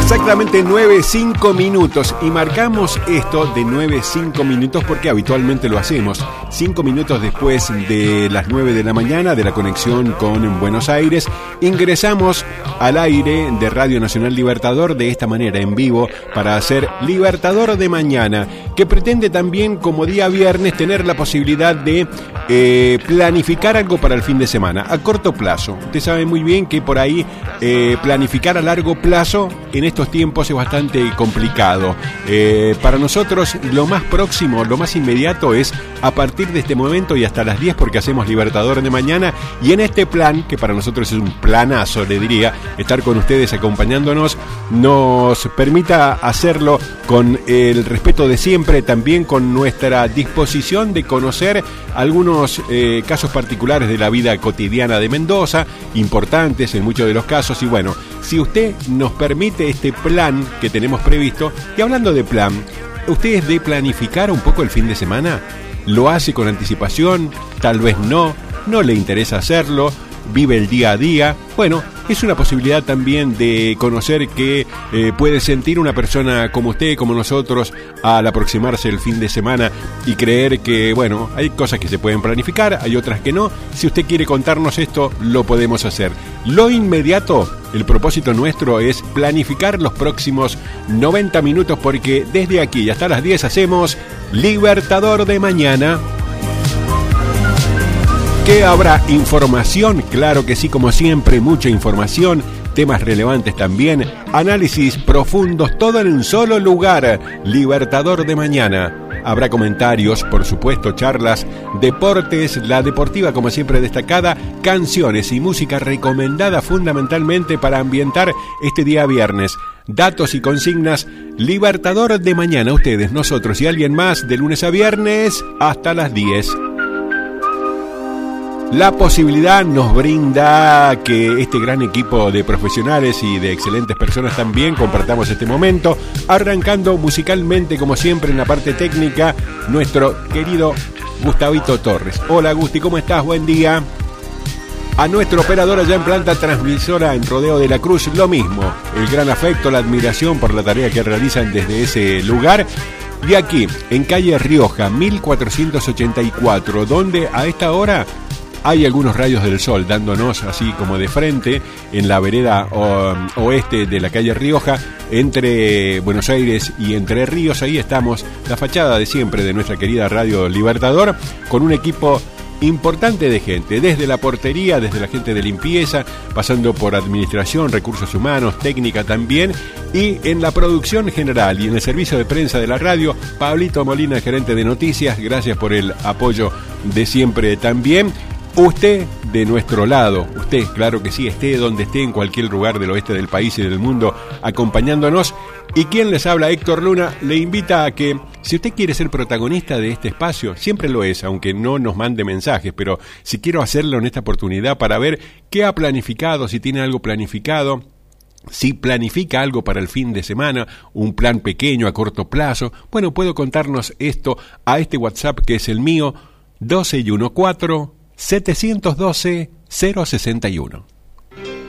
Exactamente 9-5 minutos y marcamos esto de 9-5 minutos porque habitualmente lo hacemos 5 minutos después de las 9 de la mañana de la conexión con Buenos Aires. Ingresamos al aire de Radio Nacional Libertador de esta manera en vivo para hacer Libertador de Mañana, que pretende también como día viernes tener la posibilidad de planificar algo para el fin de semana a corto plazo. Usted sabe muy bien que por ahí planificar a largo plazo en estos tiempos es bastante complicado. Para nosotros lo más próximo, lo más inmediato es a partir de este momento y hasta las 10 porque hacemos Libertador de Mañana, y en este plan, que para nosotros es un planazo, le diría, estar con ustedes acompañándonos, nos permita hacerlo con el respeto de siempre, también con nuestra disposición de conocer algunos casos particulares de la vida cotidiana de Mendoza, importantes en muchos de los casos. Y bueno, si usted nos permite este plan que tenemos previsto, y hablando de plan, ¿usted es de planificar un poco el fin de semana? ¿Lo hace con anticipación? Tal vez no le interesa hacerlo, vive el día a día. Bueno, es una posibilidad también de conocer qué puede sentir una persona como usted, como nosotros, al aproximarse el fin de semana y creer que, bueno, hay cosas que se pueden planificar, hay otras que no. Si usted quiere contarnos esto, lo podemos hacer. Lo inmediato, el propósito nuestro es planificar los próximos 90 minutos porque desde aquí y hasta las 10 hacemos Libertador de Mañana. ¿Qué habrá? Información, claro que sí, como siempre, mucha información, temas relevantes también, análisis profundos, todo en un solo lugar, Libertador de Mañana. Habrá comentarios, por supuesto, charlas, deportes, la deportiva como siempre destacada, canciones y música recomendada fundamentalmente para ambientar este día viernes. Datos y consignas, Libertador de Mañana, ustedes, nosotros y alguien más, de lunes a viernes hasta las 10. La posibilidad nos brinda que este gran equipo de profesionales y de excelentes personas también compartamos este momento, arrancando musicalmente como siempre en la parte técnica, nuestro querido Gustavito Torres. Hola Gusti, ¿cómo estás? Buen día. A nuestro operador allá en planta transmisora en Rodeo de la Cruz, lo mismo, el gran afecto, la admiración por la tarea que realizan desde ese lugar. Y aquí, en calle Rioja, 1484, donde a esta hora hay algunos rayos del sol dándonos así como de frente en la vereda oeste de la calle Rioja, entre Buenos Aires y Entre Ríos. Ahí estamos, la fachada de siempre de nuestra querida Radio Libertador, con un equipo importante de gente, desde la portería, desde la gente de limpieza, pasando por administración, recursos humanos, técnica también, y en la producción general y en el servicio de prensa de la radio, Pablito Molina, gerente de noticias. Gracias por el apoyo de siempre también. Usted de nuestro lado, usted, claro que sí, esté donde esté, en cualquier lugar del oeste del país y del mundo, acompañándonos. Y quien les habla, Héctor Luna, le invita a que, si usted quiere ser protagonista de este espacio, siempre lo es, aunque no nos mande mensajes, pero si quiero hacerlo en esta oportunidad para ver qué ha planificado, si tiene algo planificado, si planifica algo para el fin de semana, un plan pequeño a corto plazo, bueno, puedo contarnos esto a este WhatsApp que es el mío, 12 y 14 712 061.